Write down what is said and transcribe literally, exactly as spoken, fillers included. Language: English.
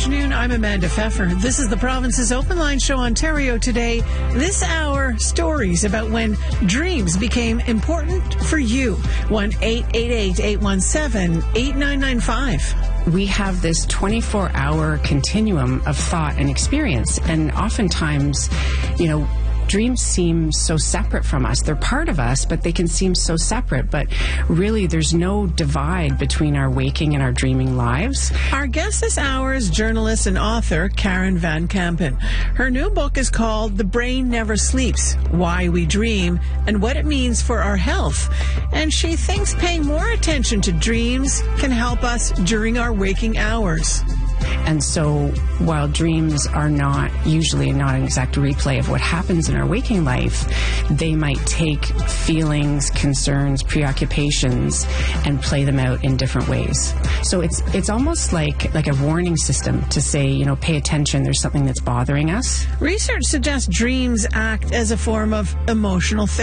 afternoon. I'm Amanda Pfeffer. This is the Province's Open Line Show, Ontario Today. This hour, stories about when dreams became important for you. one eight eight eight, eight one seven, eight nine nine five. We have this twenty-four hour continuum of thought and experience. And oftentimes, you know, dreams seem so separate from us. They're part of us, but they can seem so separate. But really, there's no divide between our waking and our dreaming lives. Our guest this hour is journalist and author Karen Van Kampen. Her new book is called The Brain Never Sleeps, Why We Dream and What It Means for Our Health. And she thinks paying more attention to dreams can help us during our waking hours. And so while dreams are not usually not an exact replay of what happens in our waking life, they might take feelings, concerns, preoccupations, and play them out in different ways. So it's it's almost like, like a warning system to say, you know, pay attention, there's something that's bothering us. Research suggests dreams act as a form of emotional therapy.